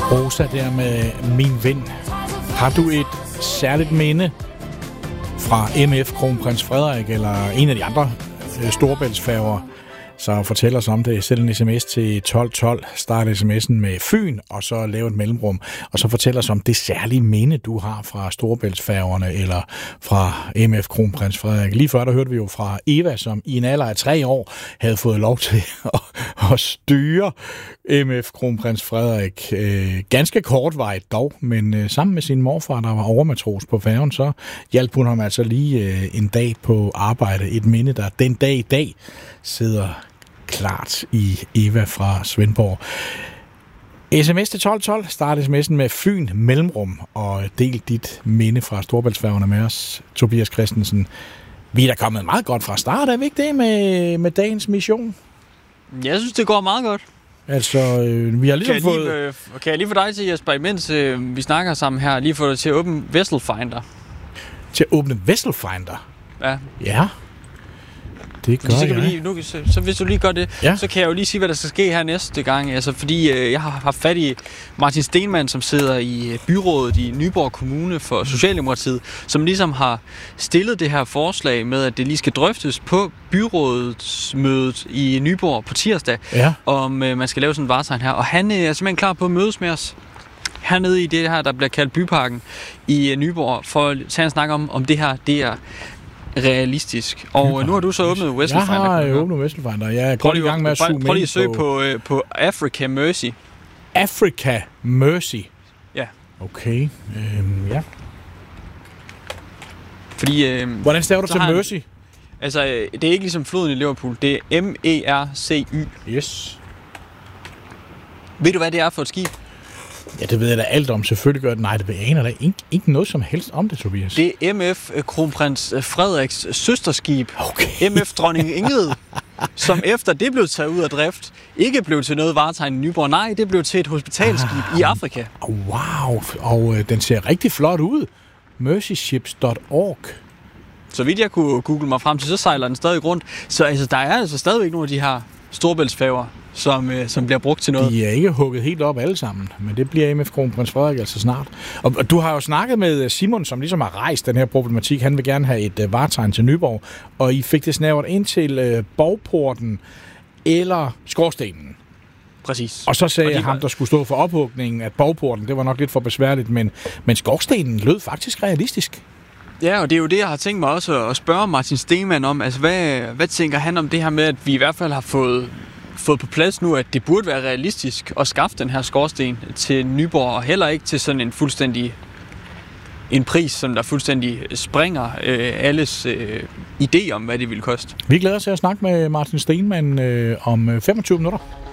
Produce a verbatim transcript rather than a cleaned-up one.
Rosa der med Min Ven. Har du et særligt minde fra M F Kronprins Frederik eller en af de andre øh, storebæltsfærger, så fortæl os om det. Send en sms til tolv tolv, start sms'en med Fyn, og så lav et mellemrum, og så fortæl os om det særlige minde, du har fra storebæltsfærgerne eller fra M F Kronprins Frederik. Lige før, der hørte vi jo fra Eva, som i en alder af tre år havde fået lov til at, at styre M F Kronprins Frederik. Øh, ganske kortvarigt dog, men øh, sammen med sin morfar, der var overmatros på færgen, så hjalp hun ham altså lige øh, en dag på arbejde. Et minde, der den dag i dag sidder klart i Eva fra Svendborg. Sms til tolv tolv, start sms'en med Fyn mellemrum, og del dit minde fra storebæltsfærgerne med os, Tobias Christensen. Vi er da kommet meget godt fra start, er vi ikke det, med, med dagens mission? Jeg synes, det går meget godt. Altså, øh, vi har ligesom kan fået... Lige, øh, kan jeg lige få dig til, Jesper, imens øh, vi snakker sammen her, lige få dig til at åbne Vessel Finder? Til at åbne Vessel Finder? Ja. Ja. Det gør så, kan jeg. Vi lige, nu, så, så hvis du lige gør det, ja. Så kan jeg jo lige sige, hvad der skal ske her næste gang. Altså, fordi øh, jeg har haft fat i Martin Stenmann, som sidder i byrådet i Nyborg Kommune for Socialdemokratiet, som ligesom har stillet det her forslag med, at det lige skal drøftes på byrådsmødet i Nyborg på tirsdag, ja. Om øh, man skal lave sådan en varetegn her. Og han øh, er simpelthen klar på at mødes med os hernede i det her, der bliver kaldt Byparken i øh, Nyborg, for at tage en snak om, om det her, det er realistisk. Og nu har du så åbnet Vessel Finder. Jeg har jo åbnet Vessel Finder. Jeg er godt i gang med at zoome. Prøv lige at søge på, på, på Africa Mercy. Africa Mercy? Ja. Okay. Øhm, ja. Fordi... Øhm, Hvordan staver du til han, Mercy? Altså, det er ikke ligesom floden i Liverpool. Det er M E R C Y. Yes. Ved du, hvad det er for et skib? Ja, det ved jeg da alt om. Selvfølgelig gør det. Nej, det aner da ikke, ikke noget som helst om det, Tobias. Det er M F Kronprins Frederiks søsterskib. Okay. M F Dronning Ingrid, som efter det blev taget ud af drift, ikke blev til noget varetegn i Nyborg. Nej, det blev til et hospitalskib ah, i Afrika. Wow, og øh, den ser rigtig flot ud. mercyships punktum org. Så vidt jeg kunne google mig frem til, så sejler den stadig rundt. Så altså, der er altså stadigvæk nogle af de her storebæltsfærger, som, øh, som bliver brugt til noget. De er ikke hugget helt op alle sammen, men det bliver M F Kronprins Frederik altså snart. Og, og du har jo snakket med Simon, som ligesom har rejst den her problematik. Han vil gerne have et øh, varetegn til Nyborg, og I fik det snævret ind til øh, Borgporten eller Skorstenen. Præcis. Og så sagde og jeg ham, der skulle stå for ophugningen, at Borgporten, det var nok lidt for besværligt, men, men Skorstenen lød faktisk realistisk. Ja, og det er jo det, jeg har tænkt mig også at spørge Martin Stenmann om. Altså, hvad, hvad tænker han om det her med, at vi i hvert fald har fået, fået på plads nu, at det burde være realistisk at skaffe den her skorsten til Nyborg, og heller ikke til sådan en fuldstændig en pris, som der fuldstændig springer øh, alles øh, idé om, hvad det ville koste. Vi glæder os til at snakke med Martin Stenmann øh, om femogtyve minutter.